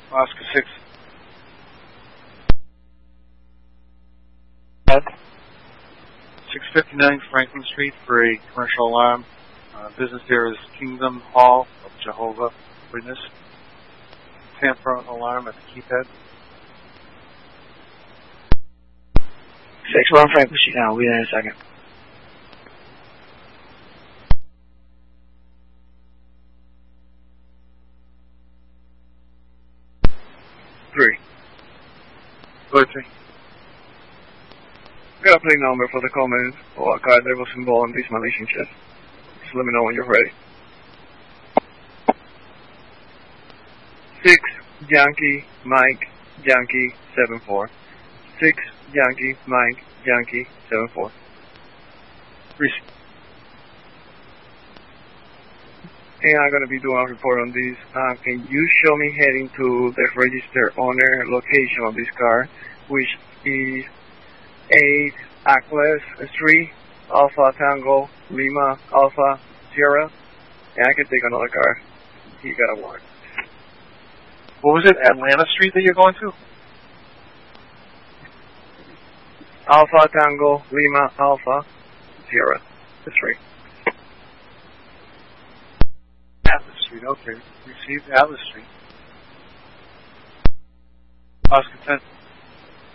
Oscar 6. 659 Franklin Street for a commercial alarm. Business there is Kingdom Hall of Jehovah Witness. Tamper alarm at the keypad. 6-1 Franklin Street now. We'll be there in a second. Three. Go ahead, 3. Got a plate number for the comment or a car that was involved in this malicious check. Just let me know when you're ready. 6 Yankee Mike Yankee 74. 6 Yankee Mike Yankee 74. Receive. And I'm going to be doing a report on this. Can you show me heading to the registered owner location of this car, which is 8 Atlas Street, Alpha Tango, Lima, Alpha, Sierra? And I can take another car. He got a warrant. What was it? Atlanta Street that you're going to? Alpha Tango, Lima, Alpha, Sierra. The street. Atlas Street, okay. Received Atlas Street. Oscar 10.